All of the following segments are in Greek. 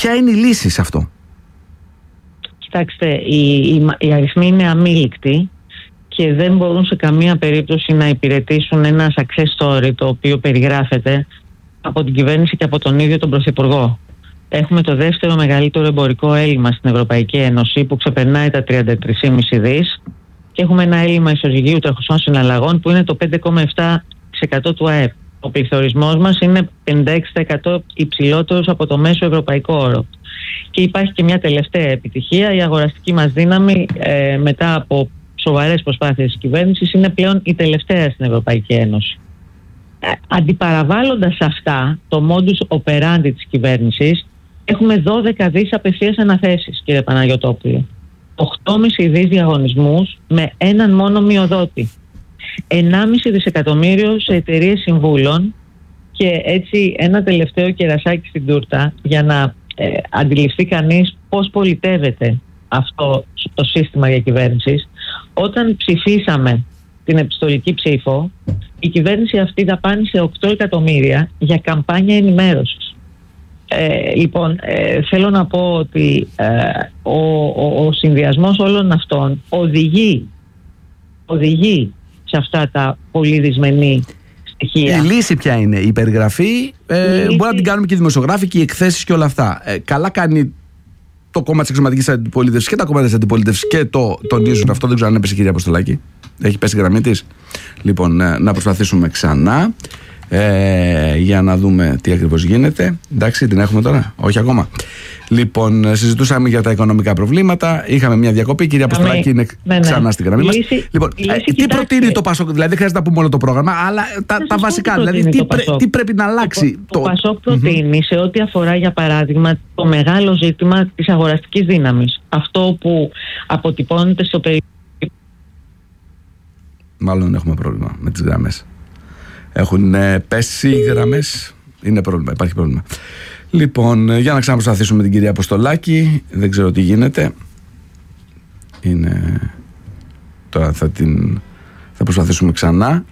Ποια είναι η λύση σε αυτό? Κοιτάξτε, οι αριθμοί είναι αμήλικτοι και δεν μπορούν σε καμία περίπτωση να υπηρετήσουν ένα success story το οποίο περιγράφεται από την κυβέρνηση και από τον ίδιο τον Πρωθυπουργό. Έχουμε το δεύτερο μεγαλύτερο εμπορικό έλλειμμα στην Ευρωπαϊκή Ένωση που ξεπερνάει τα 33,5 δις και έχουμε ένα έλλειμμα ισοζυγίου τρεχουσών συναλλαγών που είναι το 5,7% του ΑΕΠ. Ο πληθωρισμός μας είναι 56% υψηλότερος από το μέσο ευρωπαϊκό όρο. Και υπάρχει και μια τελευταία επιτυχία. Η αγοραστική μας δύναμη μετά από σοβαρές προσπάθειες της κυβέρνησης είναι πλέον η τελευταία στην Ευρωπαϊκή Ένωση. Αντιπαραβάλλοντας αυτά το modus operandi της κυβέρνησης, έχουμε 12 δις απευθείας αναθέσεις, κύριε Παναγιωτόπουλο. 8,5 δις διαγωνισμούς με έναν μόνο μειοδότη. 1,5 δισεκατομμύριο σε εταιρείες συμβούλων και έτσι ένα τελευταίο κερασάκι στην τούρτα για να αντιληφθεί κανείς πώς πολιτεύεται αυτό το σύστημα διακυβέρνησης. Όταν ψηφίσαμε την επιστολική ψήφο, η κυβέρνηση αυτή δαπάνησε 8 εκατομμύρια για καμπάνια ενημέρωσης. Λοιπόν, θέλω να πω ότι ο συνδυασμός όλων αυτών οδηγεί σε αυτά τα πολύ δυσμενή στοιχεία. Η λύση ποια είναι? Η περιγραφή, μπορεί να την κάνουμε και οι δημοσιογράφοι και οι εκθέσεις και όλα αυτά. Καλά κάνει το κόμμα της εξωματικής αντιπολίτευσης και τα κόμματα της αντιπολίτευσης και το τονίζουν αυτό. Δεν ξέρω αν έπεσε η κυρία Αποστολάκη. Έχει πέσει η γραμμή της. Λοιπόν, να προσπαθήσουμε ξανά για να δούμε τι ακριβώς γίνεται. Εντάξει, την έχουμε τώρα? Όχι ακόμα. Λοιπόν, συζητούσαμε για τα οικονομικά προβλήματα. Είχαμε μια διακοπή. Η κυρία Αποστολάκη είναι ξανά στη γραμμή μας. Λοιπόν, τι προτείνει το Πασόκ? Δηλαδή, δεν χρειάζεται να πούμε όλο το πρόγραμμα, αλλά τα βασικά. Δηλαδή, τι πρέπει να αλλάξει? Το Πασόκ προτείνει σε ό,τι αφορά, για παράδειγμα, το μεγάλο ζήτημα της αγοραστικής δύναμης. Αυτό που αποτυπώνεται στο περιβάλλον. Μάλλον έχουμε πρόβλημα με τις γραμμές. Έχουν πέσει οι γραμμές. Είναι πρόβλημα, υπάρχει πρόβλημα. Λοιπόν, για να ξαναπροσπαθήσουμε την κυρία Αποστολάκη. Δεν ξέρω τι γίνεται. Τώρα θα προσπαθήσουμε ξανά.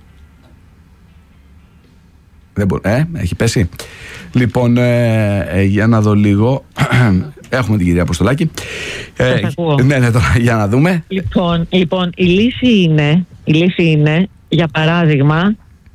Δεν μπορεί. Έχει πέσει. Λοιπόν, για να δω λίγο. Έχουμε την κυρία Αποστολάκη. Ναι, τώρα για να δούμε. Λοιπόν, η λύση είναι, για παράδειγμα,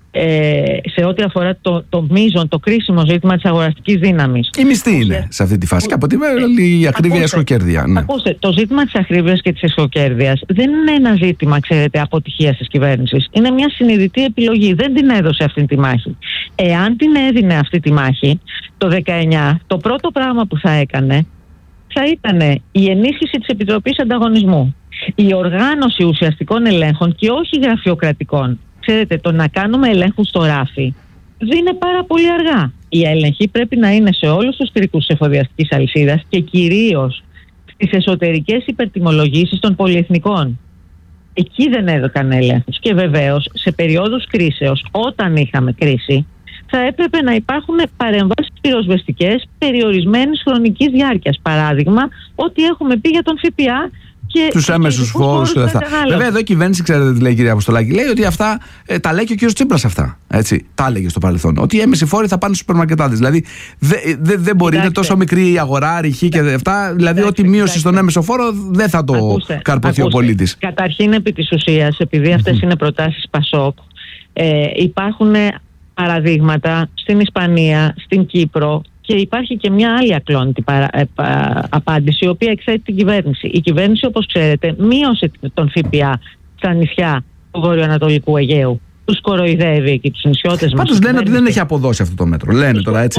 σε ό,τι αφορά το μείζον, το κρίσιμο ζήτημα της αγοραστικής δύναμης. Η μισθή είναι σε αυτή τη φάση. Κάποτε η ακρίβεια εσχοκέρδεια. Ναι. Ακούστε, το ζήτημα της ακρίβειας και της εσχοκέρδειας δεν είναι ένα ζήτημα, ξέρετε, αποτυχίας της κυβέρνησης. Είναι μια συνειδητή επιλογή. Δεν την έδωσε αυτή τη μάχη. Εάν την έδινε αυτή τη μάχη το 19, το πρώτο πράγμα που θα έκανε θα ήταν η ενίσχυση της Επιτροπής Ανταγωνισμού. Η οργάνωση ουσιαστικών ελέγχων και όχι γραφειοκρατικών. Ξέρετε, το να κάνουμε ελέγχους στο ράφι δεν είναι πάρα πολύ αργά. Η έλεγχη πρέπει να είναι σε όλους τους κρίκους της εφοδιαστικής αλυσίδας και κυρίως στις εσωτερικές υπερτιμολογήσεις των πολυεθνικών. Εκεί δεν έδωκαν έλεγχους. Και βεβαίως σε περιόδους κρίσεως, όταν είχαμε κρίση, θα έπρεπε να υπάρχουν παρεμβάσεις πυροσβεστικές περιορισμένης χρονικής διάρκειας. Παράδειγμα, ό,τι έχουμε πει για τον ΦΠΑ. Τους έμεσους φόρους και αυτά. Βέβαια, εδώ η κυβέρνηση, ξέρετε τι λέει η κυρία Αποστολάκη? Λέει ότι αυτά τα λέει και ο κύριος Τσίπρας αυτά. Έτσι, τα έλεγε στο παρελθόν. Ότι οι έμεσοι φόροι θα πάνε στους σούπερμαρκετάδες. Δηλαδή, δεν μπορεί, είναι τόσο μικρή η αγορά, ρηχή και αυτά. Δηλαδή, ό,τι μείωση στον έμεσο φόρο δεν θα το καρποθεί ο πολίτης. Καταρχήν, επί της ουσίας, επειδή αυτές είναι προτάσεις Πασόκ, υπάρχουν παραδείγματα στην Ισπανία, στην Κύπρο. Και υπάρχει και μια άλλη ακλόνητη απάντηση, η οποία εκθέτει την κυβέρνηση. Η κυβέρνηση, όπως ξέρετε, μείωσε τον ΦΠΑ στα νησιά του βορειοανατολικού Αιγαίου. Τους κοροϊδεύει και τους νησιώτες μας. Πάντως λένε ότι δεν έχει αποδώσει αυτό το μέτρο. Λένε τώρα έτσι.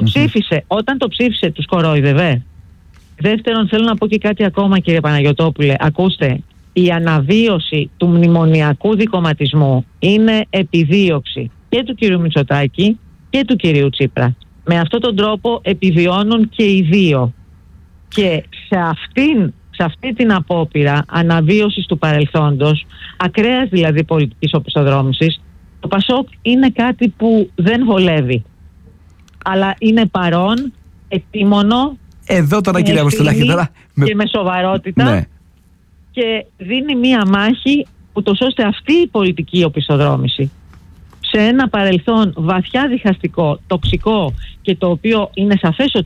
Όταν το ψήφισε, τους κοροϊδεύε. Δεύτερον, θέλω να πω και κάτι ακόμα, κύριε Παναγιωτόπουλε. Ακούστε, η αναβίωση του μνημονιακού δικομματισμού είναι επιδίωξη και του κυρίου Μητσοτάκη και του κυρίου Τσίπρα. Με αυτόν τον τρόπο επιβιώνουν και οι δύο. Και σε αυτή την απόπειρα αναβίωσης του παρελθόντος, ακραίας δηλαδή πολιτικής οπισθοδρόμησης, το Πασόκ είναι κάτι που δεν βολεύει. Αλλά είναι παρόν, επίμονο, εδώ τώρα, κυρία Αποστολάκη, και με σοβαρότητα, ναι. Και δίνει μία μάχη ούτως ώστε αυτή η πολιτική οπισθοδρόμηση σε ένα παρελθόν βαθιά διχαστικό, τοξικό και το οποίο είναι σαφές ότι